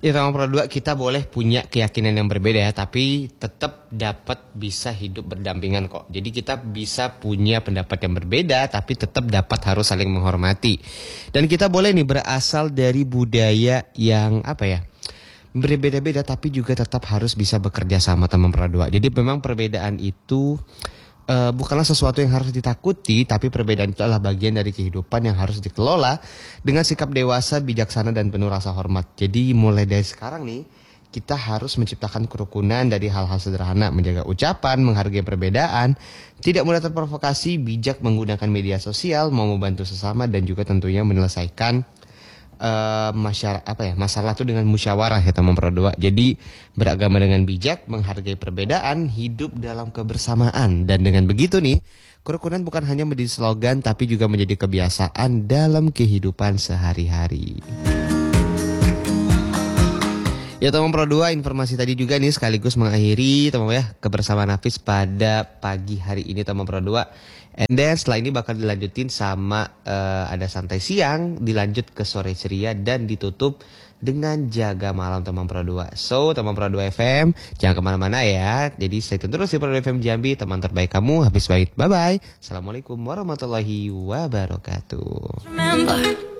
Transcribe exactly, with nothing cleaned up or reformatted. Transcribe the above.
Ya nomor dua, kita boleh punya keyakinan yang berbeda ya, tapi tetap dapat bisa hidup berdampingan kok. Jadi kita bisa punya pendapat yang berbeda, tapi tetap dapat harus saling menghormati. Dan kita boleh nih berasal dari budaya yang apa ya, berbeda-beda, tapi juga tetap harus bisa bekerja sama teman dua. Jadi memang perbedaan itu Uh, bukanlah sesuatu yang harus ditakuti, tapi perbedaan itu adalah bagian dari kehidupan yang harus dikelola dengan sikap dewasa, bijaksana, dan penuh rasa hormat. Jadi mulai dari sekarang nih, kita harus menciptakan kerukunan dari hal-hal sederhana, menjaga ucapan, menghargai perbedaan, tidak mudah terprovokasi, bijak menggunakan media sosial, mau membantu sesama, dan juga tentunya menyelesaikan Uh, masyarakat apa ya masalah itu dengan musyawarah ya teman dua. Jadi beragama dengan bijak, menghargai perbedaan, hidup dalam kebersamaan. Dan dengan begitu nih, kerukunan bukan hanya menjadi slogan, tapi juga menjadi kebiasaan dalam kehidupan sehari-hari. Ya teman Pro dua, informasi tadi juga nih sekaligus mengakhiri teman ya kebersamaan Hafiz pada pagi hari ini teman Pro dua. And then setelah ini bakal dilanjutin sama uh, ada santai siang, dilanjut ke sore ceria, dan ditutup dengan jaga malam teman Pro dua. So teman Pro dua F M, jangan kemana-mana ya. Jadi stay tune terus di Pro dua F M Jambi, teman terbaik kamu. Hafiz pamit, bye bye. Assalamualaikum warahmatullahi wabarakatuh. Remember.